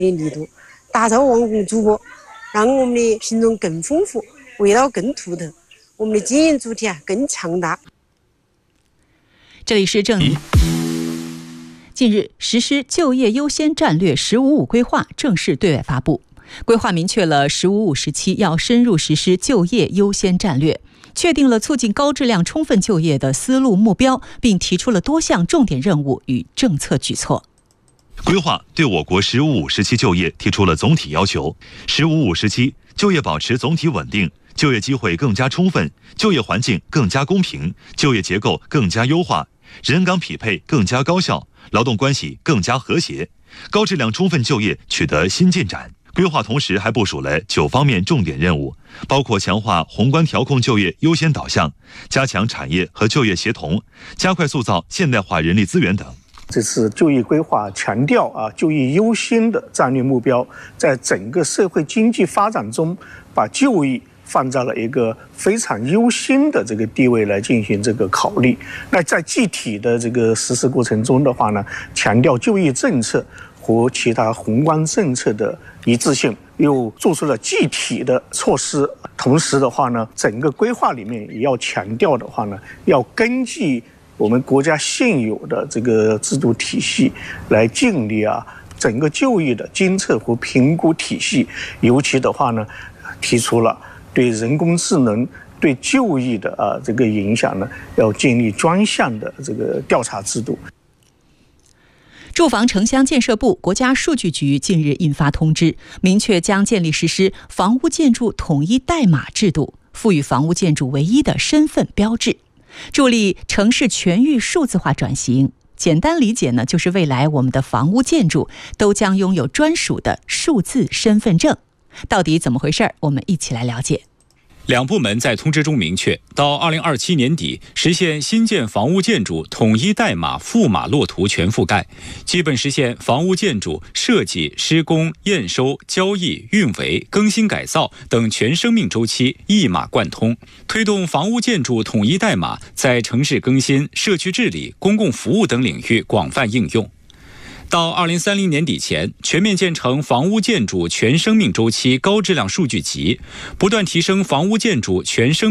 力度，打造网红主播，让我们的品种更丰富，味道更独特，我们的经营主体更强大。 这里是正言。近日，实施就业优先战略“15+5”规划正式对外发布。规划明确了“15+5”时期要深入实施就业优先战略，确定了促进高质量充分就业的思路目标，并提出了多项重点任务与政策举措。 规划对我国“15+5”时期就业提出了总体要求。“15+5”时期就业保持总体稳定，就业机会更加充分，就业环境更加公平，就业结构更加优化，人岗匹配更加高效，劳动关系更加和谐，高质量充分就业取得新进展。规划同时还部署了9方面重点任务，包括强化宏观调控就业优先导向，加强产业和就业协同，加快塑造现代化人力资源等。 这次就业规划强调就业优先的战略目标，在整个社会经济发展中，把就业放在了一个非常优先的这个地位来进行这个考虑。那在具体的这个实施过程中的话呢，强调就业政策和其他宏观政策的一致性，又做出了具体的措施。同时的话呢，整个规划里面也要强调的话呢，要根据我们国家现有的这个制度体系来建立整个就业的监测和评估体系。尤其的话呢，提出了对人工智能对就业的这个影响呢，要建立专项的这个调查制度。 住房城乡建设部、国家数据局近日印发通知，明确将建立实施房屋建筑统一代码制度，赋予房屋建筑唯一的身份标志，助力城市全域数字化转型。简单理解呢，就是未来我们的房屋建筑都将拥有专属的数字身份证。到底怎么回事？我们一起来了解。 两部门在通知中明确，到2027年底实现新建房屋建筑统一代码覆码落图全覆盖，基本实现房屋建筑设计、施工、验收、交易、运维、更新改造等全生命周期一码贯通，推动房屋建筑统一代码在城市更新、社区治理、公共服务等领域广泛应用。到2030年底前，全面建成房屋建筑全生命周期高质量数据集，不断提升房屋建筑全生